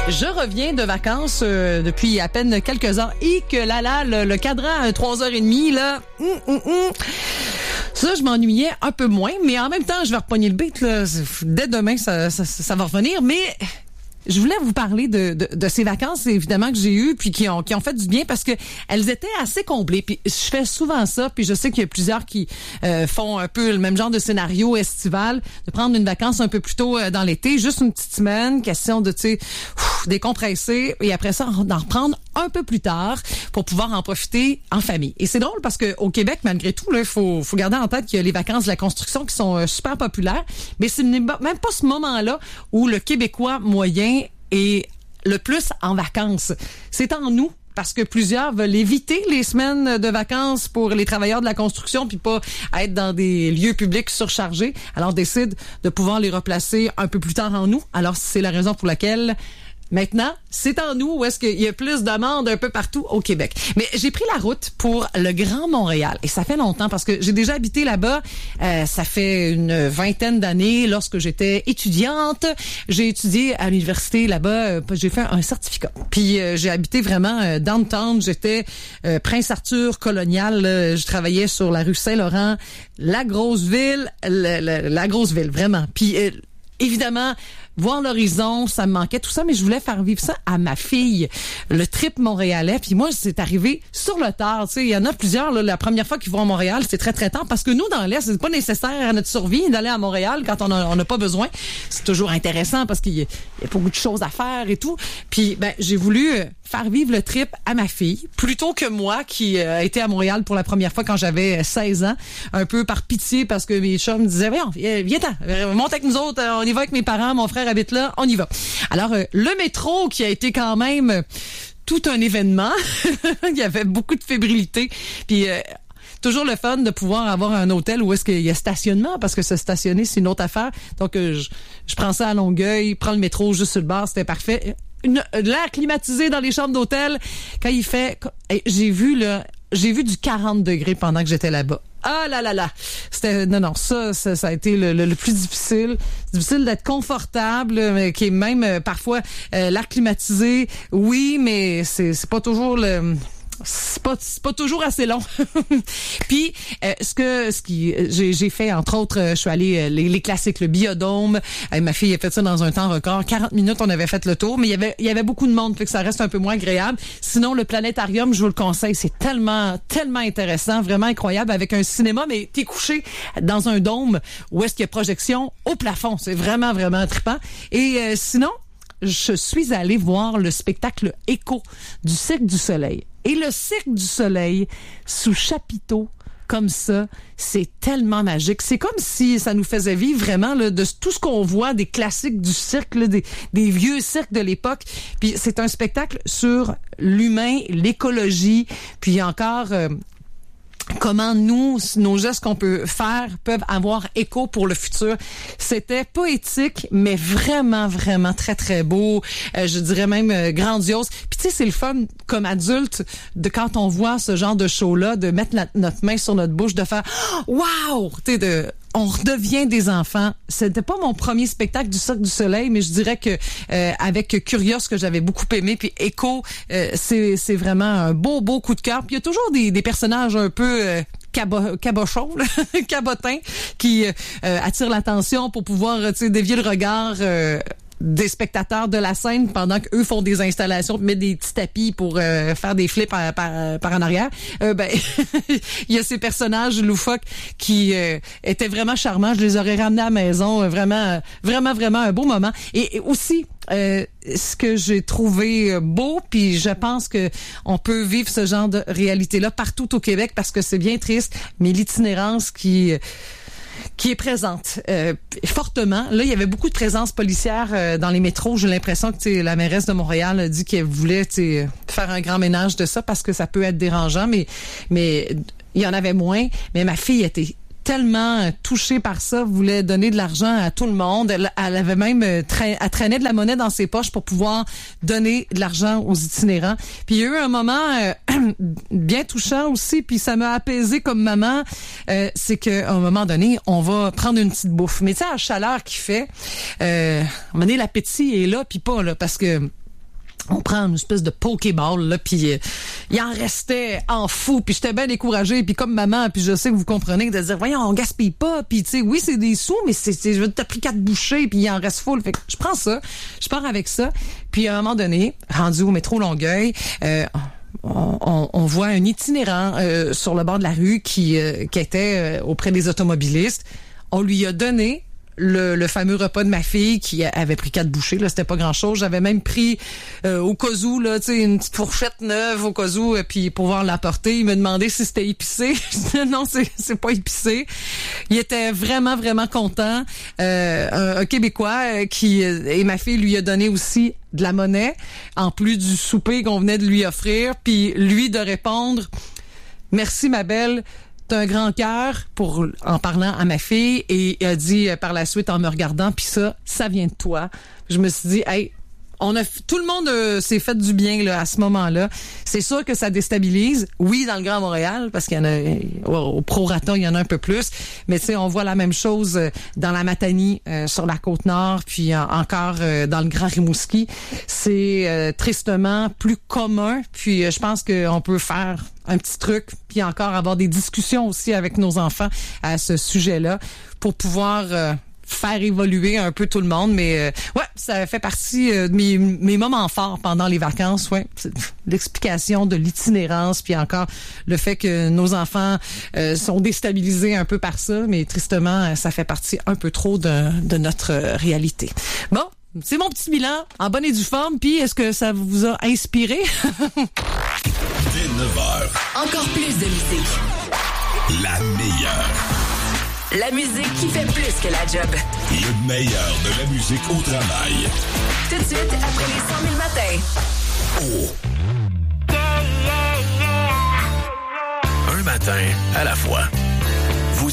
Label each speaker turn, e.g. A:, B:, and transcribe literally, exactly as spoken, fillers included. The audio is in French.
A: Je reviens de vacances euh, depuis à peine quelques heures et que là, là, le, le cadran à trois heures trente, là, hum, hum, hum. Ça, je m'ennuyais un peu moins, mais en même temps, je vais repogner le beat, là. Dès demain, ça, ça, ça va revenir, mais... Je voulais vous parler de, de, de ces vacances, évidemment, que j'ai eues, puis qui ont, qui ont fait du bien parce que elles étaient assez comblées. Puis je fais souvent ça, puis je sais qu'il y a plusieurs qui euh, font un peu le même genre de scénario estival, de prendre une vacance un peu plus tôt euh, dans l'été, juste une petite semaine, question de, tu sais, décompresser, et après ça, d'en reprendre un peu plus tard pour pouvoir en profiter en famille. Et c'est drôle parce que au Québec, malgré tout, là, il faut, faut garder en tête qu'il y a les vacances de la construction qui sont euh, super populaires, mais c'est même pas ce moment-là où le Québécois moyen est le plus en vacances. C'est en nous. Parce que plusieurs veulent éviter les semaines de vacances pour les travailleurs de la construction puis pas être dans des lieux publics surchargés. Alors, on décide de pouvoir les replacer un peu plus tard en nous. Alors, c'est la raison pour laquelle... Maintenant, c'est en nous où est-ce qu'il y a plus de monde un peu partout au Québec. Mais j'ai pris la route pour le Grand Montréal. Et ça fait longtemps parce que j'ai déjà habité là-bas. Euh, ça fait une vingtaine d'années lorsque j'étais étudiante. J'ai étudié à l'université là-bas. Euh, j'ai fait un certificat. Puis euh, j'ai habité vraiment euh, downtown. J'étais euh, Prince Arthur, colonial. Euh, je travaillais sur la rue Saint-Laurent. La grosse ville. La, la, la grosse ville, vraiment. Puis euh, évidemment... voir l'horizon, ça me manquait, tout ça, mais je voulais faire vivre ça à ma fille, le trip montréalais. Puis moi, c'est arrivé sur le tard. Tu sais, il y en a plusieurs, là, la première fois qu'ils vont à Montréal, c'est très, très tard, parce que nous, dans l'Est, c'est pas nécessaire à notre survie d'aller à Montréal quand on a, on n'a pas besoin. C'est toujours intéressant parce qu'il y a, il y a beaucoup de choses à faire et tout. Puis, ben, j'ai voulu faire vivre le trip à ma fille, plutôt que moi, qui a été à Montréal pour la première fois quand j'avais seize ans, un peu par pitié, parce que mes chums me disaient, viens, viens-t'en, monte avec nous autres, on y va avec mes parents, mon frère habite là, on y va. Alors, euh, le métro qui a été quand même euh, tout un événement, il y avait beaucoup de fébrilité, puis euh, toujours le fun de pouvoir avoir un hôtel où est-ce qu'il y a stationnement, parce que se stationner, c'est une autre affaire. Donc, euh, je, je prends ça à Longueuil, prends le métro juste sur le bord, c'était parfait. Une, l'air climatisé dans les chambres d'hôtel, quand il fait... J'ai vu, là, j'ai vu du quarante degrés pendant que j'étais là-bas. Ah là là là, c'était non non ça ça, ça a été le, le, le plus difficile, c'est difficile d'être confortable, mais qui est même euh, parfois euh, l'air climatisé, oui, mais c'est c'est pas toujours le c'est pas c'est pas toujours assez long. Puis euh, ce que ce qui j'ai j'ai fait entre autres, euh, je suis allée euh, les, les classiques, le Biodôme. Euh, ma fille a fait ça dans un temps record, quarante minutes on avait fait le tour, mais il y avait il y avait beaucoup de monde, fait que ça reste un peu moins agréable. Sinon le planétarium, je vous le conseille, c'est tellement tellement intéressant, vraiment incroyable, avec un cinéma, mais t'es couché dans un dôme où est-ce qu'il y a projection au plafond, c'est vraiment vraiment trippant. Et euh, sinon, je suis allée voir le spectacle Écho du Cirque du Soleil. Et le Cirque du Soleil, sous chapiteau, comme ça, c'est tellement magique. C'est comme si ça nous faisait vivre vraiment là, de tout ce qu'on voit des classiques du cirque, là, des, des vieux cirques de l'époque. Puis c'est un spectacle sur l'humain, l'écologie, puis encore... Euh, comment nous, nos gestes qu'on peut faire peuvent avoir écho pour le futur. C'était poétique, mais vraiment, vraiment très, très beau. Euh, je dirais même euh, grandiose. Puis tu sais, c'est le fun, comme adulte, de quand on voit ce genre de show-là, de mettre la, notre main sur notre bouche, de faire « Wow! » Tu sais, de... on redevient des enfants. C'était pas mon premier spectacle du Cirque du Soleil, mais je dirais que euh, avec Curios, que j'avais beaucoup aimé, puis Écho, euh, c'est c'est vraiment un beau beau coup de cœur. Puis il y a toujours des des personnages un peu euh, cabo, cabochons, cabotins, qui euh, attirent l'attention pour pouvoir, tu sais, dévier le regard. Euh, des spectateurs de la scène pendant qu'eux font des installations, mettent des petits tapis pour euh, faire des flips par, par, par en arrière. Euh, ben, il y a ces personnages loufoques qui euh, étaient vraiment charmants. Je les aurais ramenés à la maison. Vraiment, vraiment, vraiment un beau moment. Et, et aussi, euh, ce que j'ai trouvé beau, puis je pense que on peut vivre ce genre de réalité-là partout au Québec parce que c'est bien triste, mais l'itinérance qui... qui est présente euh, fortement. Là, il y avait beaucoup de présence policière euh, dans les métros. J'ai l'impression que la mairesse de Montréal a dit qu'elle voulait faire un grand ménage de ça parce que ça peut être dérangeant, mais mais il y en avait moins. Mais ma fille était tellement touchée par ça, voulait donner de l'argent à tout le monde. Elle, elle avait même tra- elle traînait de la monnaie dans ses poches pour pouvoir donner de l'argent aux itinérants. Puis il y a eu un moment euh, bien touchant aussi, puis ça m'a apaisé comme maman. Euh, c'est qu'à un moment donné, on va prendre une petite bouffe. Mais tu sais, à la chaleur qu'il fait, euh, à un moment donné, l'appétit est là, puis pas là, parce que on prend une espèce de pokéball, là, puis euh, il en restait en fou, puis j'étais bien découragée, puis comme maman, puis je sais que vous comprenez, de dire, voyons, on gaspille pas, puis tu sais, oui, c'est des sous, mais c'est, c'est je veux t'as pris quatre bouchées, puis il en reste full, fait que je prends ça, je pars avec ça, puis à un moment donné, rendu au métro Longueuil, euh, On, on, on voit un itinérant euh, sur le bord de la rue qui, euh, qui était euh, auprès des automobilistes. On lui a donné le, le fameux repas de ma fille qui avait pris quatre bouchées. Là, c'était pas grand-chose. J'avais même pris euh, au cas où, là, tu sais, une petite fourchette neuve au cas où, euh, puis pour pouvoir l'apporter. Il me demandait si c'était épicé. Je disais non, c'est c'est pas épicé. Il était vraiment vraiment content. Euh, un, un Québécois euh, qui et ma fille lui a donné aussi de la monnaie en plus du souper qu'on venait de lui offrir. Puis lui de répondre merci ma belle. T'as un grand cœur pour en parlant à ma fille et il a dit euh, par la suite en me regardant puis ça ça vient de toi. Je me suis dit hey on a tout le monde euh, s'est fait du bien là à ce moment-là. C'est sûr que ça déstabilise. Oui, dans le Grand Montréal parce qu'il y en a au, au prorata, il y en a un peu plus, mais tu sais on voit la même chose euh, dans la Matanie euh, sur la Côte-Nord puis euh, encore euh, dans le Grand Rimouski. C'est euh, tristement plus commun puis euh, je pense qu'on peut faire un petit truc puis encore avoir des discussions aussi avec nos enfants à ce sujet-là pour pouvoir euh, faire évoluer un peu tout le monde, mais euh, ouais, ça fait partie euh, de mes, mes moments forts pendant les vacances, ouais, c'est l'explication de l'itinérance, puis encore le fait que nos enfants euh, sont déstabilisés un peu par ça, mais tristement, ça fait partie un peu trop de, de notre réalité. Bon, c'est mon petit bilan, en bonne et due forme, puis est-ce que ça vous a inspiré?
B: Dès neuf heures.
C: Encore plus de musique.
B: La meilleure.
C: La musique qui fait plus que la job.
B: Le meilleur de la musique au travail.
C: Tout de suite, après les cent mille matins.
B: Oh. Un matin à la fois.